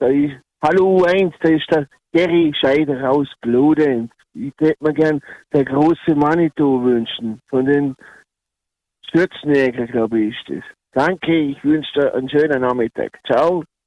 Hallo eins, da ist der Gary Scheider aus Bludenz. Ich hätte mir gern der große Manitou wünschen. Von den Schürzenjäger, glaube ich, ist das. Danke, ich wünsche dir einen schönen Nachmittag. Ciao.